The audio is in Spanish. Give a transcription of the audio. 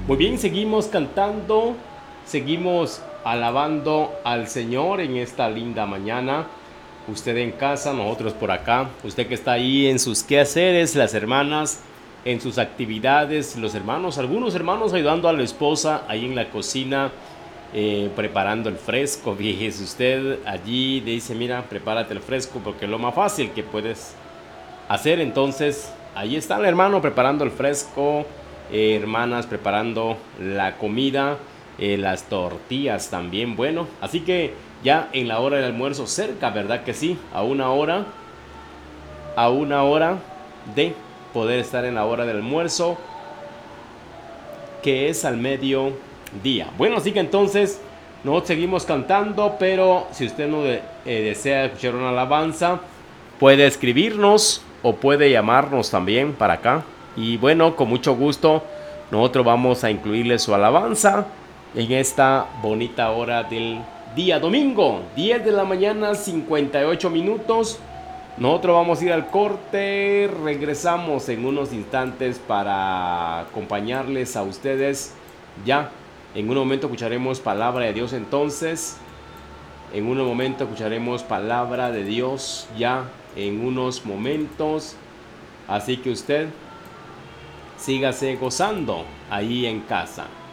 Muy bien, seguimos cantando, seguimos alabando al Señor en esta linda mañana. Usted en casa, nosotros por acá. Usted que está ahí en sus quehaceres, las hermanas en sus actividades, los hermanos, algunos hermanos ayudando a la esposa ahí en la cocina, preparando el fresco. Fíjese usted allí, dice, mira, prepárate el fresco porque es lo más fácil que puedes hacer. Entonces, ahí está el hermano preparando el fresco, hermanas preparando la comida, las tortillas también, bueno. Así que ya en la hora del almuerzo, cerca, ¿verdad que sí? A una hora de poder estar en la hora del almuerzo, que es al mediodía. Bueno, así que entonces nosotros seguimos cantando, pero si usted no desea escuchar una alabanza, puede escribirnos o puede llamarnos también para acá. Y bueno, con mucho gusto, nosotros vamos a incluirle su alabanza en esta bonita hora del día domingo, 10 de la mañana, 58 minutos. Nosotros vamos a ir al corte, regresamos en unos instantes para acompañarles a ustedes. Ya, en un momento escucharemos palabra de Dios entonces. En un momento escucharemos palabra de Dios ya en unos momentos. Así que usted sígase gozando ahí en casa.